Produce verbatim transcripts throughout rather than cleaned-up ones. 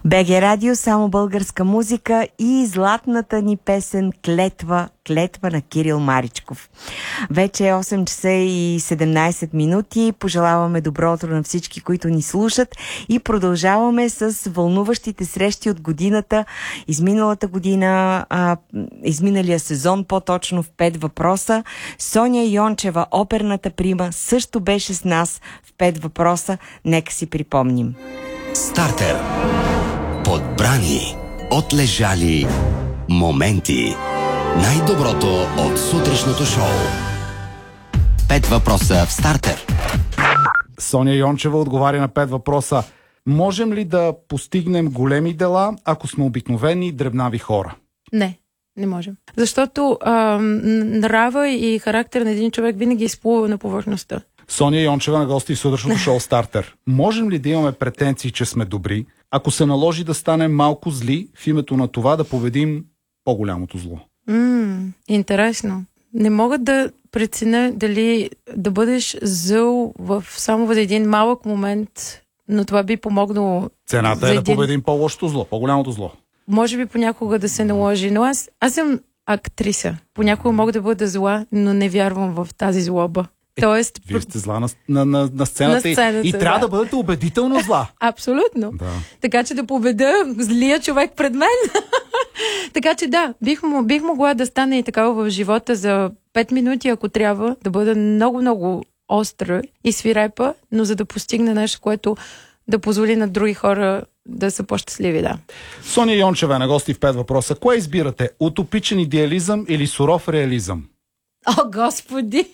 БГ Радио, само българска музика и златната ни песен "Клетва", "Клетва" на Кирил Маричков. Вече е осем часа и седемнайсет минути. Пожелаваме добро утро на всички, които ни слушат, и продължаваме с вълнуващите срещи от годината. Изминалата година, а, изминалия сезон, по-точно в пет въпроса. Соня Йончева, оперната прима, също беше с нас в пет въпроса. Нека си припомним. Стартер. Подбрани, отлежали моменти. Най-доброто от сутрешното шоу. Пет въпроса в Стартер. Соня Йончева отговаря на пет въпроса. Можем ли да постигнем големи дела, ако сме обикновени дребнави хора? Не, не можем. Защото а, нрава и характер на един човек винаги изплува на повърхността. Соня Йончева на гости в сутрешното шоу Стартер. Можем ли да имаме претенции, че сме добри, ако се наложи да станем малко зли в името на това да победим по-голямото зло? М, интересно. Не мога да преценя дали да бъдеш зъл в само в един малък момент, но това би помогнало. Цената е един... да победим по-лошото зло, по-голямото зло. Може би понякога да се наложи, но аз, аз съм актриса. Понякога мога да бъда зла, но не вярвам в тази злоба. Е, Тоест, вие сте зла на, на, на, на сцената, на сцената и, и да. Трябва да бъдете убедително зла. Абсолютно. Да. Така че да победа злия човек пред мен. Така че да, бих, бих могла да стане и такава в живота за пет минути, ако трябва, да бъда много-много остра и свирепа, но за да постигне нещо, което да позволи на други хора да са по-щастливи, да. Соня Йончева на гости в пет въпроса. Кое избирате? Утопичен идеализъм или суров реализъм? О, Господи!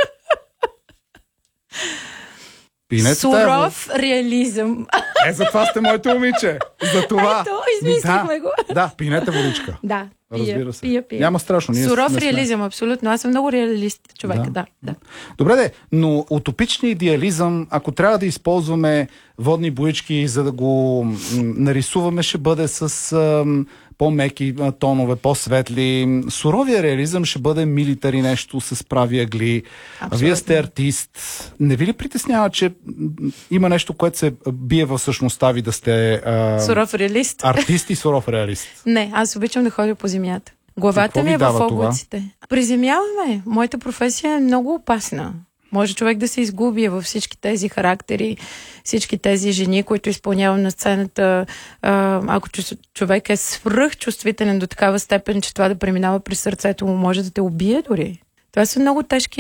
Пинете суров тая... реализъм. Е, за това сте моето момиче. За това. Ето, измислихме да, го. Да, пинете водичка. Да, разбира се. Пия, пия. Няма страшно. Ние суров сме... реализъм, абсолютно. Аз съм много реалист човек, да. да, да. Добре де, но утопичният идеализъм, ако трябва да използваме водни боички, за да го м- нарисуваме, ще бъде с м- по-меки тонове, по-светли. Суровия реализъм ще бъде милитари нещо с прави ъгли. Вие сте артист. Не ви ли притеснява, че има нещо, което се бие във същността ви да сте а... суров реалист? Артист и суров реалист. Не, аз обичам да ходя по земята. Главата ми е в облаците. Приземяваме. Моята професия е много опасна. Може човек да се изгуби във всички тези характери, всички тези жени, които изпълнявам на сцената. Ако човек е свръхчувствителен до такава степен, че това да преминава през сърцето му, може да те убие дори. Това са много тежки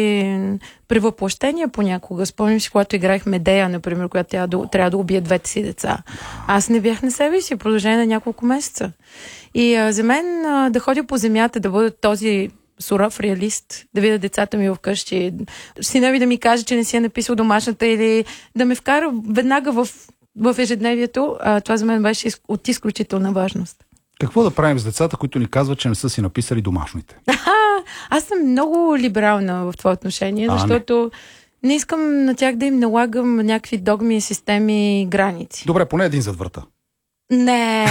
превъплъщения понякога. Спомням си, когато играех Медея, например, която трябва да, трябва да убие двете си деца. Аз не бях на себе си в продължение на няколко месеца. И а, за мен а, да ходя по земята, да бъда този суров реалист, да видя децата ми вкъщи, сина ми да ми каже, че не си е написал домашната, или да ме вкара веднага в, в ежедневието, а, това за мен беше от изключителна важност. Какво да правим с децата, които ни казват, че не са си написали домашните? Аз съм много либерална в това отношение, а, защото не. не искам на тях да им налагам някакви догми, системи, граници. Добре, поне един зад врата. Не.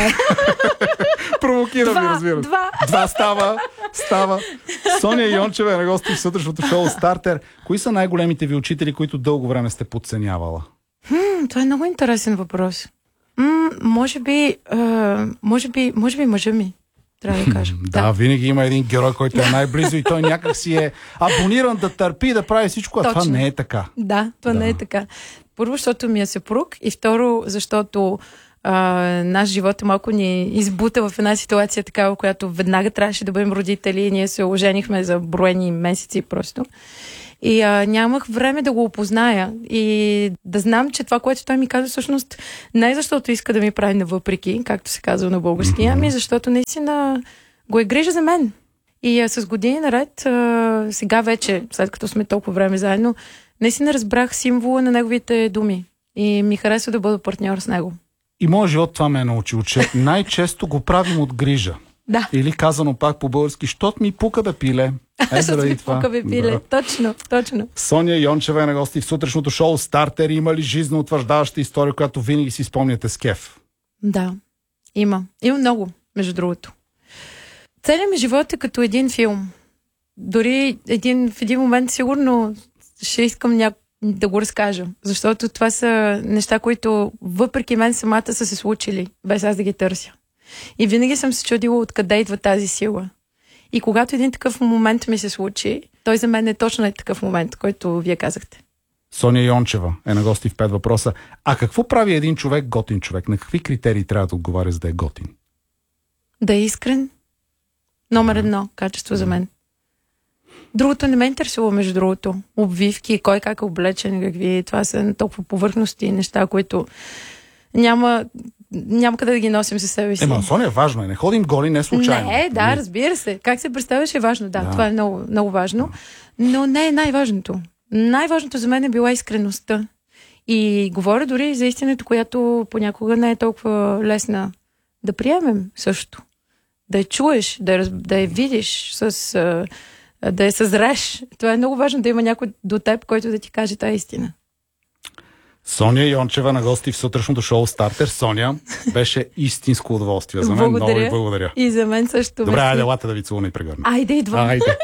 Провокирам ви, разбира. Два. Два става. Става. Соня Йончева е на гости в сутрешното шоу Стартер. Кои са най-големите ви учители, които дълго време сте подценявала? Хм, това е много интересен въпрос. М, може би, а, може би, може би мъжа ми. Трябва да кажа. Да, да, винаги има един герой, който е най-близо и той някак си е абониран да търпи, да прави всичко, а Точно. Това не е така. Да, това да. не е така. Първо, защото ми е съпруг, и второ, защото а, наш живот малко ни избута в една ситуация такава, в която веднага трябваше да бъдем родители и ние се оженихме за броени месеци просто. И а, нямах време да го опозная и да знам, че това, което той ми каза, всъщност не е защото иска да ми прави навъпреки, както се казва на български, mm-hmm. ами защото наистина го е грижа за мен. И а, с години наред, а, сега вече, след като сме толкова време заедно, наистина разбрах символа на неговите думи и ми харесва да бъда партньор с него. И моят живот това ме е научил, че най-често го правим от грижа. Да. Или казано пак по-български, щот ми пука бе пиле. Е, Щот ми пука бе пиле. Да. Точно, точно. Соня Йончева е на гости в сутрешното шоу Стартер. Има ли жизненно утвърждаваща история, която винаги си спомняте с кеф? Да, има. Има много, между другото. Целият ми живот е като един филм. Дори един, в един момент сигурно ще искам ня... да го разкажа. Защото това са неща, които въпреки мен самата са се случили, без аз да ги търся. И винаги съм се чудила откъде идва тази сила. И когато един такъв момент ми се случи, той за мен е точно е такъв момент, който вие казахте. Соня Йончева е на гости в пет въпроса. А какво прави един човек готин човек? На какви критерии трябва да отговаря, за да е готин? Да е искрен. Номер едно качество за мен. Другото не ме интересува, между другото. Обвивки, кой как е облечен, какви. Това са толкова повърхности, неща, които няма, няма къде да ги носим със себе си. Ема, Соня, важно е. Не ходим голи, не случайно. Не, да, разбира се. Как се представяш е важно. Да, да. Това е много, много важно. Но не е най-важното. Най-важното за мен е била искреността. И говоря дори за истината, която понякога не е толкова лесна да приемем също. Да я чуеш, да я, да я видиш, с, да я съзреш. Това е много важно, да има някой до теб, който да ти каже тази истина. Соня Йончева на гости в сутрешното шоу Стартер. Соня, беше истинско удоволствие за мен. Благодаря. Много ви благодаря. И за мен също. Добре, айде, лата да ви целуна и прегърна. Айде, идвам. Айде.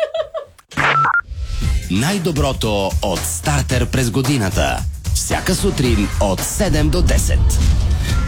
Най-доброто от Стартер през годината. Всяка сутрин от седем до десет.